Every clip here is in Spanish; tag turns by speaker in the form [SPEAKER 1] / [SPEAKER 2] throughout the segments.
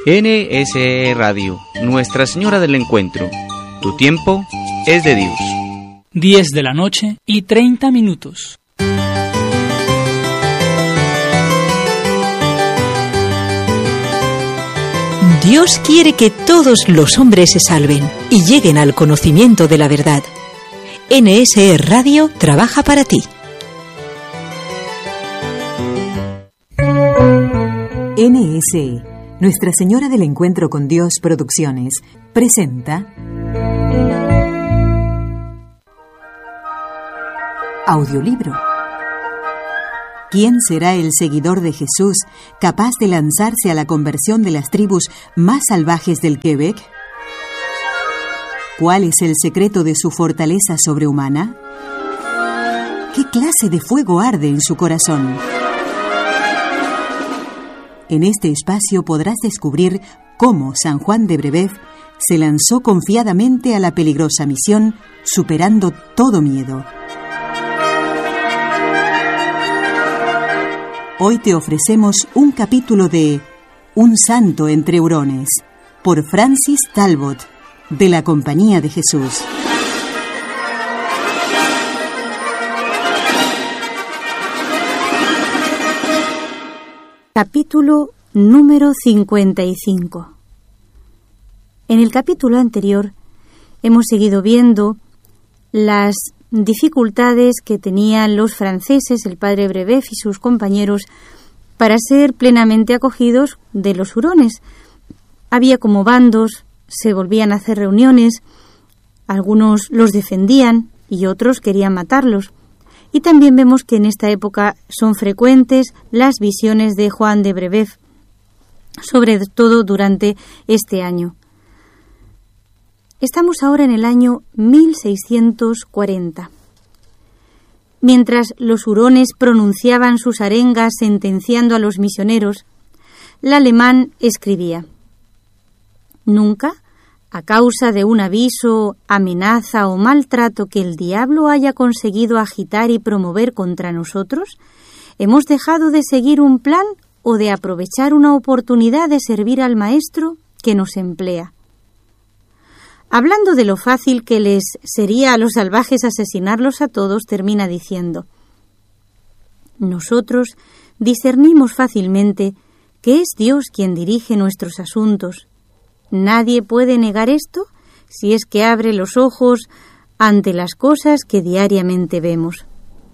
[SPEAKER 1] NSE Radio, Nuestra Señora del Encuentro. Tu tiempo es de Dios.
[SPEAKER 2] 10 de la noche y 30 minutos.
[SPEAKER 3] Dios quiere que todos los hombres se salven y lleguen al conocimiento de la verdad. NSE Radio trabaja para ti. NSE, Nuestra Señora del Encuentro con Dios Producciones, presenta Audiolibro. ¿Quién será el seguidor de Jesús capaz de lanzarse a la conversión de las tribus más salvajes del Quebec? ¿Cuál es el secreto de su fortaleza sobrehumana? ¿Qué clase de fuego arde en su corazón? En este espacio podrás descubrir cómo San Juan de Brébeuf se lanzó confiadamente a la peligrosa misión, superando todo miedo. Hoy te ofrecemos un capítulo de Un santo entre hurones, por Francis Talbot, de la Compañía de Jesús.
[SPEAKER 4] Capítulo número 55. En el capítulo anterior hemos seguido viendo las dificultades que tenían los franceses, el padre Brébeuf y sus compañeros, para ser plenamente acogidos de los hurones. Había como bandos, se volvían a hacer reuniones, algunos los defendían y otros querían matarlos. Y también vemos que en esta época son frecuentes las visiones de Juan de Brébeuf, sobre todo durante este año. Estamos ahora en el año 1640. Mientras los hurones pronunciaban sus arengas sentenciando a los misioneros, Lalemant escribía: «Nunca, a causa de un aviso, amenaza o maltrato que el diablo haya conseguido agitar y promover contra nosotros, hemos dejado de seguir un plan o de aprovechar una oportunidad de servir al Maestro que nos emplea». Hablando de lo fácil que les sería a los salvajes asesinarlos a todos, termina diciendo: «Nosotros discernimos fácilmente que es Dios quien dirige nuestros asuntos. Nadie puede negar esto si es que abre los ojos ante las cosas que diariamente vemos».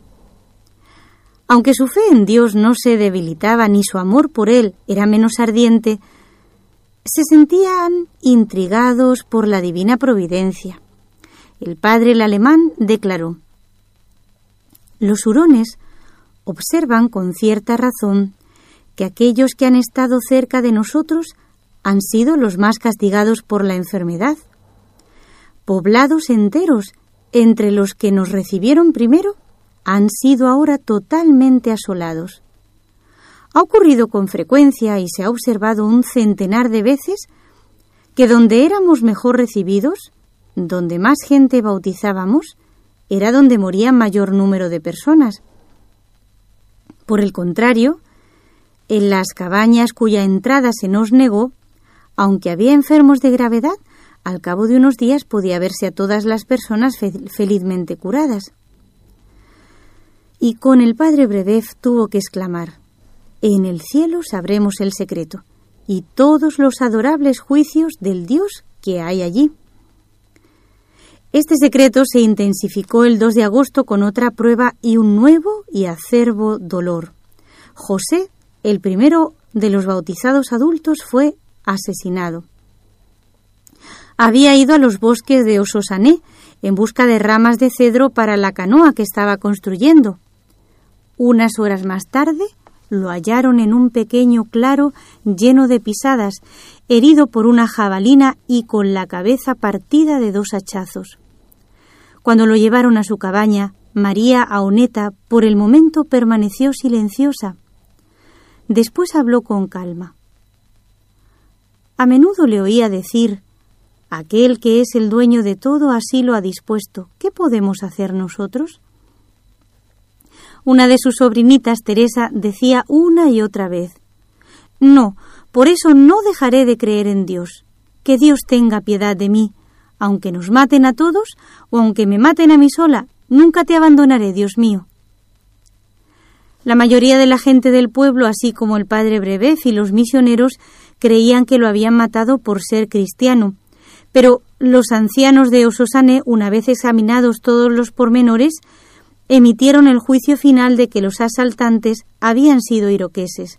[SPEAKER 4] Aunque su fe en Dios no se debilitaba ni su amor por Él era menos ardiente, se sentían intrigados por la divina providencia. El padre Lalemant declaró: «Los hurones observan con cierta razón que aquellos que han estado cerca de nosotros han sido los más castigados por la enfermedad. Poblados enteros, entre los que nos recibieron primero, han sido ahora totalmente asolados. Ha ocurrido con frecuencia y se ha observado un centenar de veces que donde éramos mejor recibidos, donde más gente bautizábamos, era donde moría mayor número de personas. Por el contrario, en las cabañas cuya entrada se nos negó, aunque había enfermos de gravedad, al cabo de unos días podía verse a todas las personas felizmente curadas». Y con el padre Brébeuf tuvo que exclamar: «En el cielo sabremos el secreto y todos los adorables juicios del Dios que hay allí». Este secreto se intensificó el 2 de agosto con otra prueba y un nuevo y acerbo dolor. José, el primero de los bautizados adultos, fue asesinado. Había ido a los bosques de Ososané en busca de ramas de cedro para la canoa que estaba construyendo. Unas horas más tarde lo hallaron en un pequeño claro lleno de pisadas, herido por una jabalina y con la cabeza partida de 2 hachazos. Cuando lo llevaron a su cabaña, María Aoneta por el momento permaneció silenciosa. Después habló con calma. A menudo le oía decir: «Aquel que es el dueño de todo así lo ha dispuesto. ¿Qué podemos hacer nosotros?». Una de sus sobrinitas, Teresa, decía una y otra vez: «No, Por eso no dejaré de creer en Dios. Que Dios tenga piedad de mí. Aunque nos maten a todos o aunque me maten a mí sola, nunca te abandonaré, Dios mío. La mayoría de la gente del pueblo, así como el padre Brebev y los misioneros, creían que lo habían matado por ser cristiano. Pero los ancianos de Ososane, una vez examinados todos los pormenores, emitieron el juicio final de que los asaltantes habían sido iroqueses.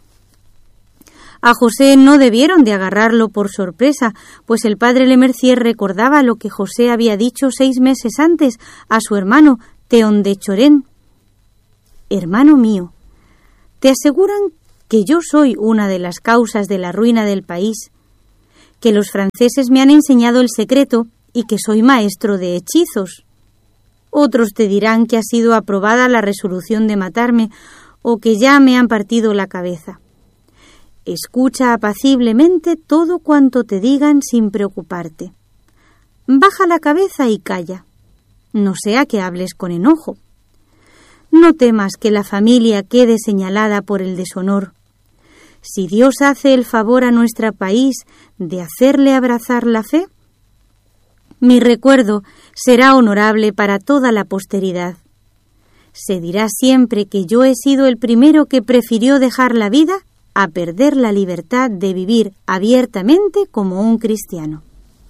[SPEAKER 4] A José no debieron de agarrarlo por sorpresa, pues el padre Lemercier recordaba lo que José había dicho 6 meses antes a su hermano Teón de Chorén. Hermano mío, te aseguran que yo soy una de las causas de la ruina del país, que los franceses me han enseñado el secreto y que soy maestro de hechizos. Otros te dirán que ha sido aprobada la resolución de matarme o que ya me han partido la cabeza. Escucha apaciblemente todo cuanto te digan sin preocuparte. Baja la cabeza y calla, no sea que hables con enojo. No temas que la familia quede señalada por el deshonor. Si Dios hace el favor a nuestro país de hacerle abrazar la fe, mi recuerdo será honorable para toda la posteridad. Se dirá siempre que yo he sido el primero que prefirió dejar la vida a perder la libertad de vivir abiertamente como un cristiano.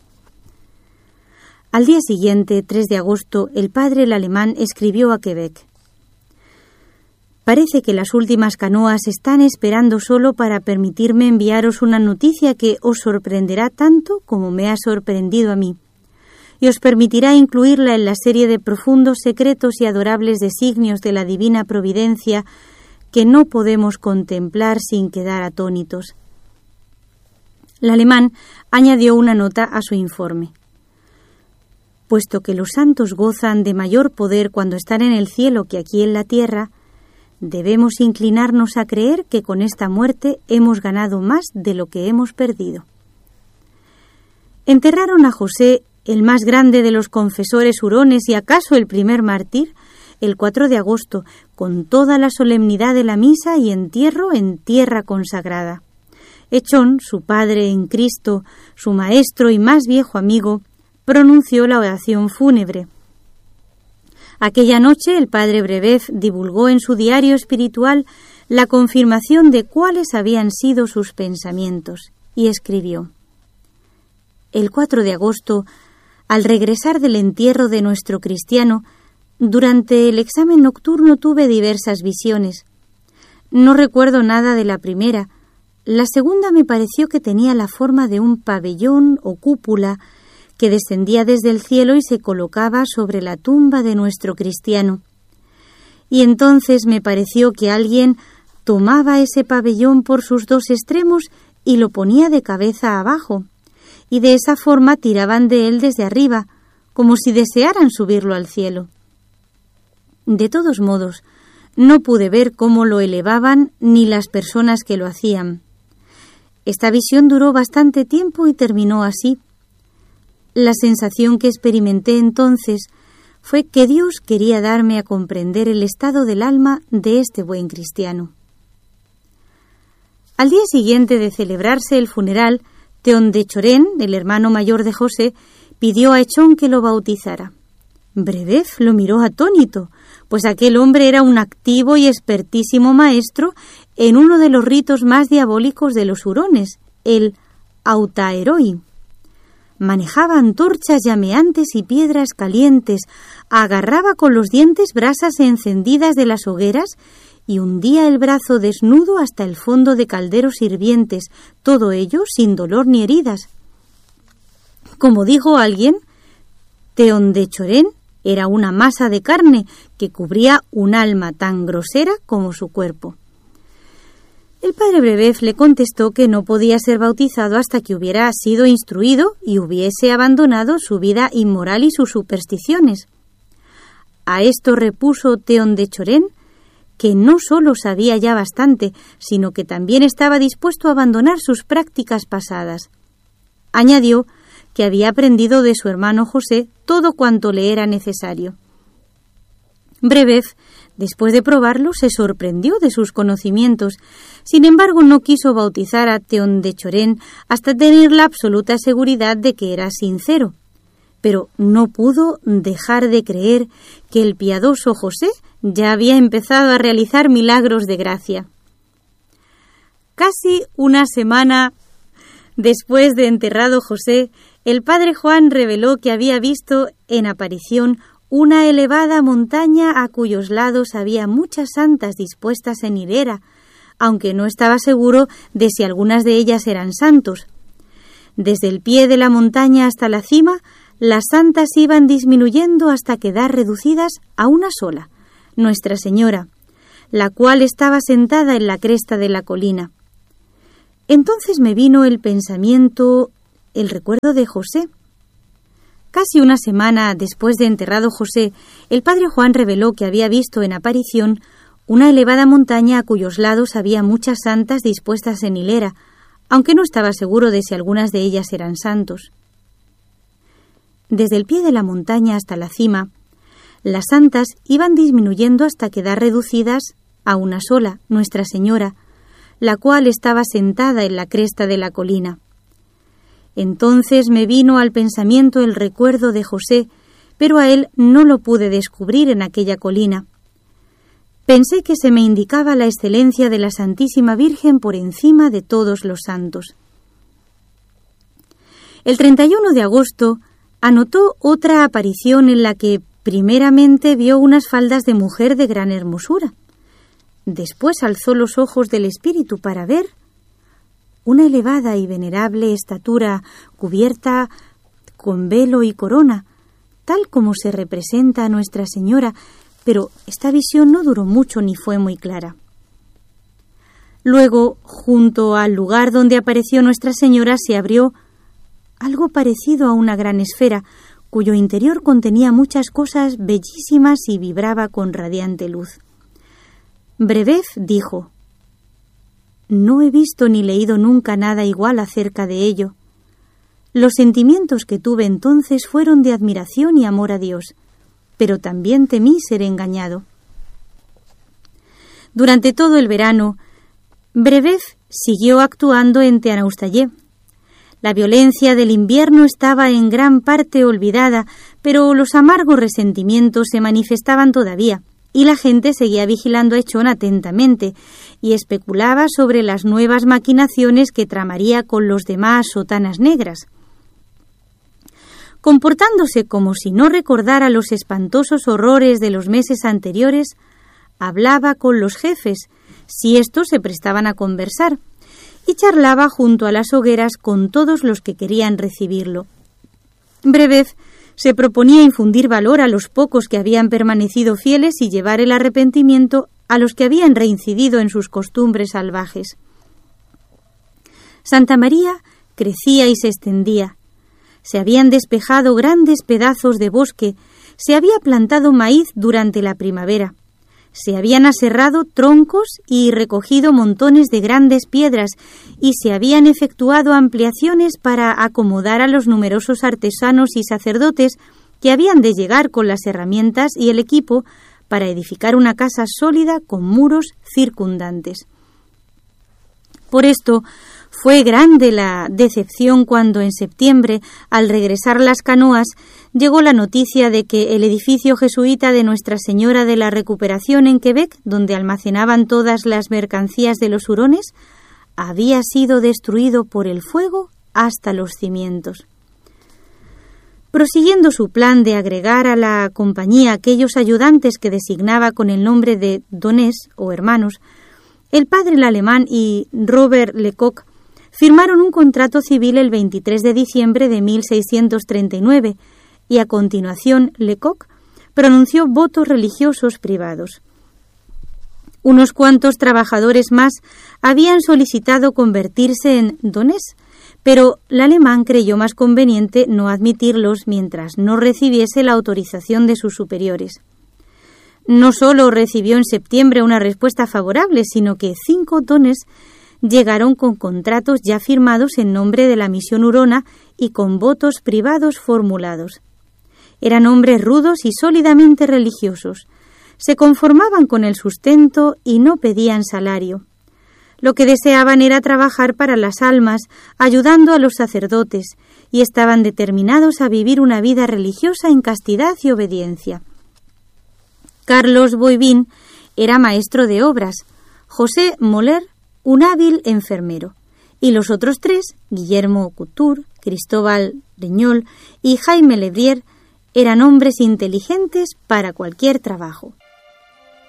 [SPEAKER 4] Al día siguiente, 3 de agosto, el padre el alemán escribió a Quebec: Parece que las últimas canoas están esperando solo para permitirme enviaros una noticia que os sorprenderá tanto como me ha sorprendido a mí, y os permitirá incluirla en la serie de profundos secretos y adorables designios de la divina providencia que no podemos contemplar sin quedar atónitos. El alemán añadió una nota a su informe. Puesto que los santos gozan de mayor poder cuando están en el cielo que aquí en la tierra, debemos inclinarnos a creer que con esta muerte hemos ganado más de lo que hemos perdido. Enterraron a José, el más grande de los confesores hurones y acaso el primer mártir, el 4 de agosto, con toda la solemnidad de la misa y entierro en tierra consagrada. Echón, su padre en Cristo, su maestro y más viejo amigo, pronunció la oración fúnebre. Aquella noche el padre Brebev divulgó en su diario espiritual la confirmación de cuáles habían sido sus pensamientos y escribió: El 4 de agosto, al regresar del entierro de nuestro cristiano, durante el examen nocturno tuve diversas visiones. No recuerdo nada de la primera. La segunda me pareció que tenía la forma de un pabellón o cúpula que descendía desde el cielo y se colocaba sobre la tumba de nuestro cristiano. Y entonces me pareció que alguien tomaba ese pabellón por sus 2 extremos y lo ponía de cabeza abajo, y de esa forma tiraban de él desde arriba, como si desearan subirlo al cielo. De todos modos, no pude ver cómo lo elevaban ni las personas que lo hacían. Esta visión duró bastante tiempo y terminó así. La sensación que experimenté entonces fue que Dios quería darme a comprender el estado del alma de este buen cristiano. Al día siguiente de celebrarse el funeral, Teón de Chorén, el hermano mayor de José, pidió a Echón que lo bautizara. Brebev lo miró atónito, pues aquel hombre era un activo y expertísimo maestro en uno de los ritos más diabólicos de los hurones, el autaeroi. Manejaba antorchas llameantes y piedras calientes, agarraba con los dientes brasas encendidas de las hogueras y hundía el brazo desnudo hasta el fondo de calderos hirvientes, todo ello sin dolor ni heridas. Como dijo alguien, Teón de Chorén era una masa de carne que cubría un alma tan grosera como su cuerpo. El padre Brebev le contestó que no podía ser bautizado hasta que hubiera sido instruido y hubiese abandonado su vida inmoral y sus supersticiones. A esto repuso Teón de Chorén que no solo sabía ya bastante, sino que también estaba dispuesto a abandonar sus prácticas pasadas. Añadió que había aprendido de su hermano José todo cuanto le era necesario. Brebev Después de probarlo, se sorprendió de sus conocimientos. Sin embargo, no quiso bautizar a Theon de Chorén hasta tener la absoluta seguridad de que era sincero. Pero no pudo dejar de creer que el piadoso José ya había empezado a realizar milagros de gracia. Casi una semana después de enterrado José, el padre Juan reveló que había visto en aparición una elevada montaña a cuyos lados había muchas santas dispuestas en hilera, aunque no estaba seguro de si algunas de ellas eran santos. Desde el pie de la montaña hasta la cima, las santas iban disminuyendo hasta quedar reducidas a una sola, Nuestra Señora, la cual estaba sentada en la cresta de la colina. Entonces me vino el pensamiento, el recuerdo de José. Casi una semana después de enterrado José, el padre Juan reveló que había visto en aparición una elevada montaña a cuyos lados había muchas santas dispuestas en hilera, aunque no estaba seguro de si algunas de ellas eran santos. Desde el pie de la montaña hasta la cima, las santas iban disminuyendo hasta quedar reducidas a una sola, Nuestra Señora, la cual estaba sentada en la cresta de la colina. Entonces me vino al pensamiento el recuerdo de José, pero a él no lo pude descubrir en aquella colina. Pensé que se me indicaba la excelencia de la Santísima Virgen por encima de todos los santos. El 31 de agosto anotó otra aparición en la que primeramente vio unas faldas de mujer de gran hermosura. Después alzó los ojos del espíritu para ver una elevada y venerable estatura cubierta con velo y corona, tal como se representa a Nuestra Señora, pero esta visión no duró mucho ni fue muy clara. Luego, junto al lugar donde apareció Nuestra Señora, se abrió algo parecido a una gran esfera, cuyo interior contenía muchas cosas bellísimas y vibraba con radiante luz. Brevev dijo: «No he visto ni leído nunca nada igual acerca de ello. Los sentimientos que tuve entonces fueron de admiración y amor a Dios, pero también temí ser engañado». Durante todo el verano, Brevev siguió actuando en Teanaustayé. La violencia del invierno estaba en gran parte olvidada, pero los amargos resentimientos se manifestaban todavía, y la gente seguía vigilando a Echón atentamente y especulaba sobre las nuevas maquinaciones que tramaría con los demás sotanas negras. Comportándose como si no recordara los espantosos horrores de los meses anteriores, hablaba con los jefes, si éstos se prestaban a conversar, y charlaba junto a las hogueras con todos los que querían recibirlo. Brevev se proponía infundir valor a los pocos que habían permanecido fieles y llevar el arrepentimiento a los que habían reincidido en sus costumbres salvajes. Santa María crecía y se extendía. Se habían despejado grandes pedazos de bosque, se había plantado maíz durante la primavera, se habían aserrado troncos y recogido montones de grandes piedras y se habían efectuado ampliaciones para acomodar a los numerosos artesanos y sacerdotes que habían de llegar con las herramientas y el equipo para edificar una casa sólida con muros circundantes. Por esto, fue grande la decepción cuando en septiembre, al regresar las canoas, llegó la noticia de que el edificio jesuita de Nuestra Señora de la Recuperación en Quebec, donde almacenaban todas las mercancías de los hurones, había sido destruido por el fuego hasta los cimientos. Prosiguiendo su plan de agregar a la compañía aquellos ayudantes que designaba con el nombre de donés o hermanos, el padre Lalemant y Robert Lecoq firmaron un contrato civil el 23 de diciembre de 1639 y a continuación Lecoq pronunció votos religiosos privados. Unos cuantos trabajadores más habían solicitado convertirse en donés, pero Lalemant creyó más conveniente no admitirlos mientras no recibiese la autorización de sus superiores. No solo recibió en septiembre una respuesta favorable, sino que 5 dones llegaron con contratos ya firmados en nombre de la misión hurona y con votos privados formulados. Eran hombres rudos y sólidamente religiosos. Se conformaban con el sustento y no pedían salario. Lo que deseaban era trabajar para las almas, ayudando a los sacerdotes, y estaban determinados a vivir una vida religiosa en castidad y obediencia. Carlos Boivin era maestro de obras, José Moller un hábil enfermero, y los otros tres, Guillermo Couture, Cristóbal Reñol y Jaime Lebrier, eran hombres inteligentes para cualquier trabajo.